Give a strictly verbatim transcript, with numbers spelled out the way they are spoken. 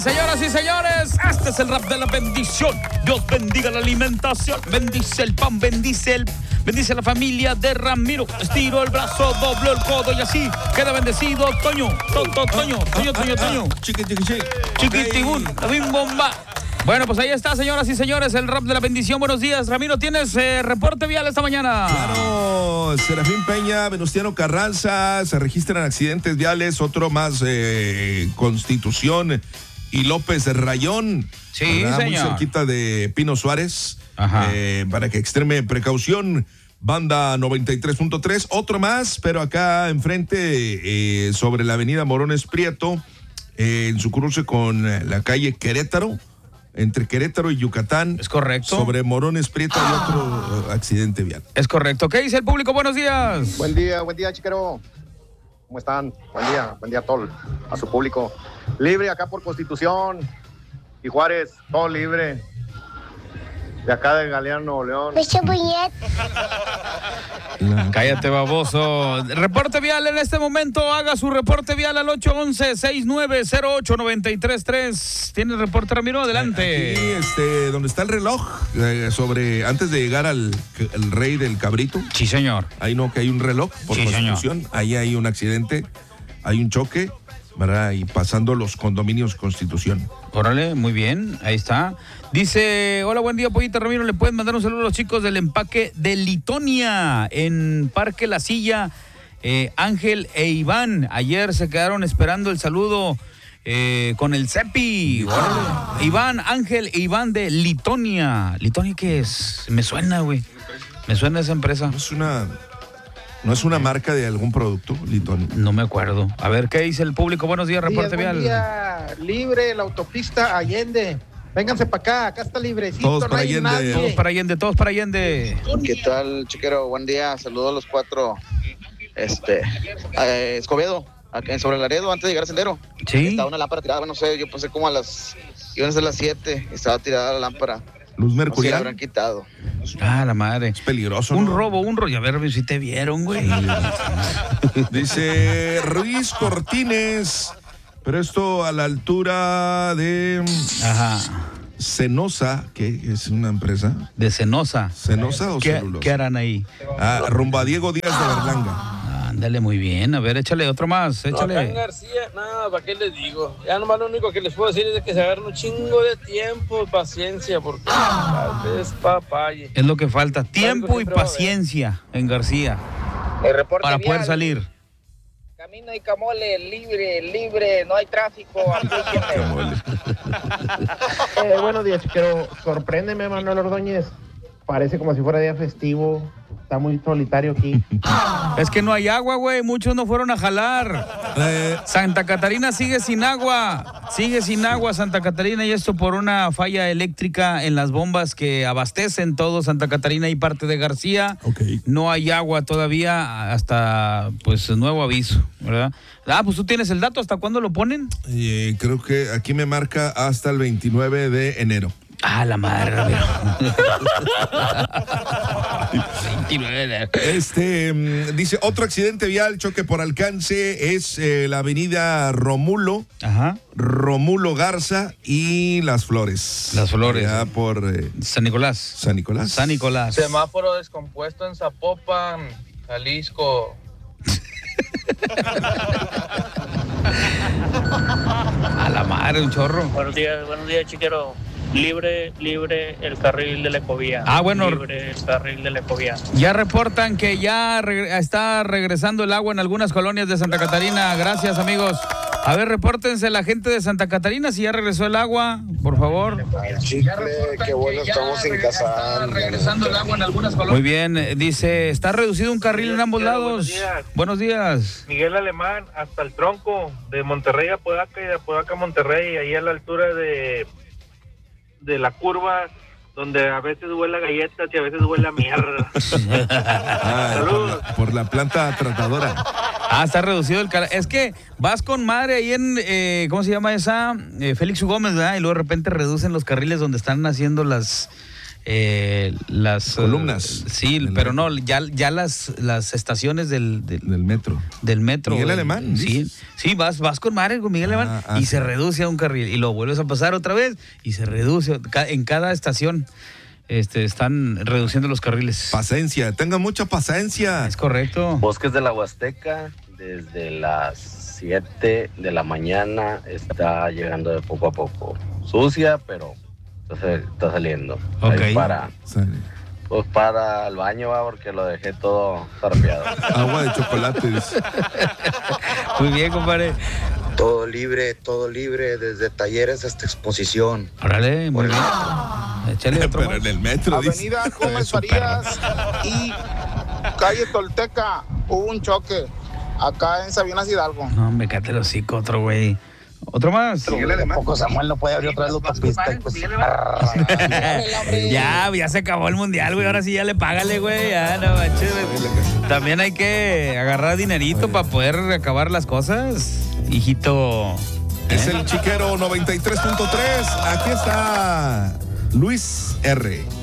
Señoras y señores, este es el rap de la bendición. Dios bendiga la alimentación, bendice el pan, bendice el, bendice la familia de Ramiro. Estiro el brazo, doblo el codo y así queda bendecido. Toño, to, to, Toño, Toño, Toño, Toño. Chiqui, chiqui, chiqui. Chiquitibún, la bim bomba. Bueno, pues ahí está, señoras y señores, el rap de la bendición. Buenos días, Ramiro, ¿tienes eh, reporte vial esta mañana? Claro, Serafín Peña, Venustiano Carranza, se registran accidentes viales, otro más, eh, Constitución y López Rayón. Sí, ¿verdad? señor. Muy cerquita de Pino Suárez. Ajá. Eh, para que extreme precaución. Banda noventa y tres punto tres, otro más, pero acá enfrente, eh, sobre la avenida Morones Prieto, eh, en su cruce con la calle Querétaro, entre Querétaro y Yucatán. Es correcto. Sobre Morones Prieto hay otro uh, accidente vial. Es correcto. ¿Qué dice el público? Buenos días. Buen día, buen día, chiquero. ¿Cómo están? Buen día, buen día a todo, a su público. Libre acá por Constitución y Juárez, todo libre. De acá de Galeano, Nuevo León. Cállate, baboso. Reporte vial en este momento. Haga su reporte vial al ocho once, sesenta y nueve cero ocho, noventa y tres tres. ¿Tiene el reporte, Ramiro? Adelante. Aquí, este, donde está el reloj, eh, sobre, antes de llegar al el Rey del Cabrito. Sí, señor. Ahí no, que hay un reloj por Sí, Constitución. señor. Ahí hay un accidente, hay un choque, ¿verdad? Y pasando los condominios Constitución. Órale, muy bien, ahí está. Dice, hola, buen día, Pollita Ramiro, ¿le pueden mandar un saludo a los chicos del empaque de Litonia en Parque La Silla? Eh, Ángel e Iván, ayer se quedaron esperando el saludo eh, con el Cepi. Órale. Iván, Ángel e Iván de Litonia. ¿Litonia qué es? Me suena, güey. Me suena esa empresa. ¿No es una, no es una marca de algún producto, Litonia? No me acuerdo. A ver, ¿qué dice el público? Buenos días, reporte Buen vial. día, libre la autopista Allende. Vénganse para acá, acá está librecito. Todos para no hay Allende. nadie. Todos para Allende, todos para Allende. ¿Qué tal, chiquero? Buen día, saludos a los cuatro. Este, eh, Escobedo, acá sobre el Laredo, antes de llegar al sendero. Sí. Estaba una lámpara tirada, bueno, no sé, yo pensé como a las, iban a ser las siete, estaba tirada la lámpara. Luz No sé si la mercurial. habrán quitado. Ah, la madre. Es peligroso, Un ¿no? robo, un rollo. A ver si te vieron, güey. Dice Ruiz Cortines, pero esto a la altura de Ajá. Cenosa, que es una empresa. De Cenosa. ¿Cenosa o ¿Qué, celulosa? ¿Qué harán ahí? Ah, rumbo a Diego Díaz de Berlanga. Ándale, muy bien. A ver, échale otro más. No, acá en Échale. García, nada, ¿para qué les digo? Ya nomás lo único que les puedo decir es que se agarren un chingo de tiempo y paciencia, porque es papaye. Es lo que falta. Tiempo y siempre va a haber. paciencia en García El reporte para vial, poder salir. Camino y Camole, libre, libre, no hay tráfico. Camole. Eh, buenos días, chiquero. Sorpréndeme, Manuel Ordóñez. Parece como si fuera día festivo. Está muy solitario aquí. Es que no hay agua, güey. Muchos no fueron a jalar. Eh, Santa Catarina sigue sin agua. Sigue sin agua Santa Catarina, y esto por una falla eléctrica en las bombas que abastecen todo Santa Catarina y parte de García. ok. No hay agua todavía hasta, pues, nuevo aviso, ¿verdad? Ah, pues tú tienes el dato. ¿Hasta cuándo lo ponen? Eh, creo que aquí me marca hasta el veintinueve de enero. Ah, la madre, Ramiro. veintinueve de enero. Este, mm, dice, otro accidente vial, choque por alcance, es eh, la avenida Romulo, Ajá. Romulo Garza y Las Flores. Las Flores. Ya por eh, San Nicolás. San Nicolás. San Nicolás. Semáforo descompuesto en Zapopan, Jalisco. A la madre, un chorro. Buenos días, buenos días, chiquero. Libre, libre el carril de la Ecovía. Ah, bueno. Libre el carril de la Ecovía. Ya reportan que ya regre- está regresando el agua en algunas colonias de Santa Catarina. Gracias, amigos. A ver, repórtense la gente de Santa Catarina si ya regresó el agua, por favor. Chicle, qué bueno estamos en casa. Regresando el agua en algunas colonias. Muy bien, eh, dice, está reducido un carril en ambos Buenos lados. días. Buenos días. Miguel Alemán, hasta el tronco, de Monterrey a Podaca y de Podaca a Monterrey, ahí a la altura de, de la curva, donde a veces huele a galletas y a veces huele a mierda. Ah, por, la, por la planta tratadora. Ah, está reducido el carril. Es que vas con madre ahí en, eh, ¿cómo se llama esa? Eh, Félix U. Gómez, ¿verdad? Y luego de repente reducen los carriles donde están haciendo las... eh, las columnas. Uh, sí, pero no, ya, ya las, las estaciones del, del, del metro. Del metro. Miguel eh, Alemán. Sí, ¿dices? sí, vas, vas con Mare, con Miguel Ah, Alemán ah, y sí. se reduce a un carril y lo vuelves a pasar otra vez y se reduce. En cada estación este, están reduciendo los carriles. Paciencia, tengan mucha paciencia. Es correcto. Bosques de la Huasteca, desde las siete de la mañana está llegando de poco a poco. Sucia, pero está, está saliendo. Ok. Ahí para, Sale. pues para el baño, va, porque lo dejé todo zarpeado. Agua de chocolate. dice. Muy bien, compadre. Todo libre, todo libre, desde talleres hasta exposición. Órale, muy bien. Échale otro Pero más. en el metro. Avenida dice. Gómez Eso, perro. Farías y calle Tolteca, hubo un choque acá en Sabinas Hidalgo. No, me cate el hocico, otro güey. ¿Otro más? Poco Samuel no puede abrir otra vez la autopista. Pues, Ya, ya se acabó el mundial, güey. Ahora sí ya le págale, güey. Ya, no manches. También hay que agarrar dinerito para poder acabar las cosas, hijito. Es el Chiquero noventa y tres punto tres. Aquí está Luis R.